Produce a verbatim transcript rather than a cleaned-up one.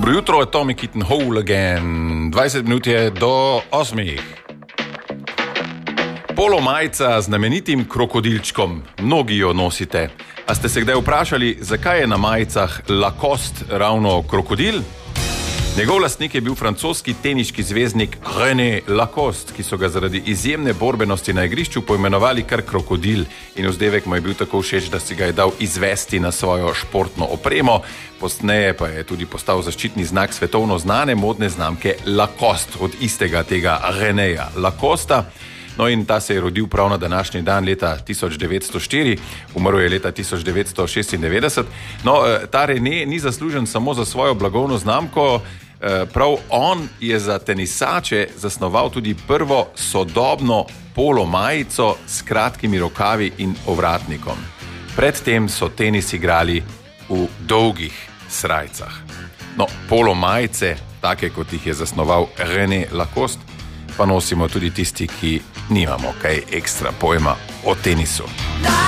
Dobro jutro, Atomic Kitten Hole again. dvajset minut je do osmih. Polo majica z znamenitim krokodilčkom. Mnogi jo nosite. A ste se kdaj vprašali, zakaj je na majicah Lacoste ravno krokodil? Njegov lastnik je bil francoski teniški zvezdnik René Lacoste, ki so ga zaradi izjemne borbenosti na igrišču poimenovali kar krokodil, in vzdevek mu je bil tako všeč, da si ga je dal izvesti na svojo športno opremo. Postneje pa je tudi postal zaščitni znak svetovno znane modne znamke Lacoste od istega tega Renéja Lacosta. No, in ta se je rodil prav na današnji dan leta tisoč devetsto štiri, umrl je leta tisoč devetsto šestindevetdeset. No, ta René ni zaslužen samo za svojo blagovno znamko, prav on je za tenisače zasnoval tudi prvo sodobno polo majico s kratkimi rokavi in ovratnikom. Predtem so tenis igrali v dolgih srajcah. No, polo majice, take kot jih je zasnoval René Lacoste, pa nosimo tudi tisti, ki nimamo kaj ekstra pojma o tenisu.